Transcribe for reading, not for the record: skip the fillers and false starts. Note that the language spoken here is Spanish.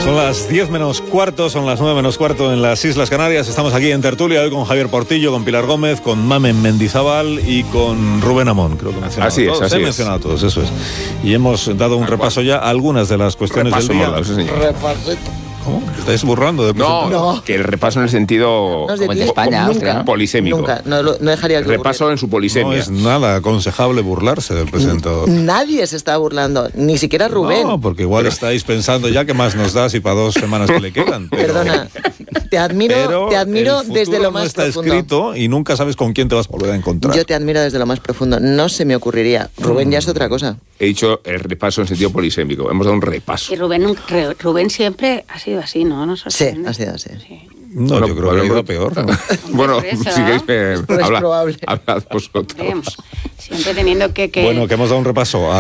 Son las 10 menos cuarto, son las 9 menos cuarto en las Islas Canarias. Estamos aquí en tertulia hoy con Javier Portillo, con Pilar Gómez, con Mamen Mendizábal y con Rubén Amón. Creo que Así es. He mencionado a todos, eso es. Y hemos dado un repaso ya a algunas de las cuestiones del día. ¿Cómo? ¿Estáis burlando de No, que el repaso en el sentido No es de Como ti. en España, Nunca, Austria, ¿no? polisémico. Nunca, no dejaría que Repaso ocurriera. en su No polisemia. es nada aconsejable burlarse del presentador. Nadie se está burlando, ni siquiera Rubén. No, porque igual estáis pensando ya qué más nos da si para 2 semanas que le quedan. Perdona, te admiro el desde futuro lo no más está profundo. escrito y nunca sabes con quién te vas a volver a encontrar. Yo te admiro desde lo más profundo. No se me ocurriría. Rubén ya es otra cosa. He dicho el repaso en sentido polisémico. Hemos dado un repaso. Y Rubén siempre ha sido así, ¿no? Nos Sí, sorprende. ha sido así. Sí. No, Bueno, yo creo que ha ido peor. Bueno, Por eso, si queréis, Es probable. hablad vosotros. Siempre teniendo que... Bueno, que hemos dado un repaso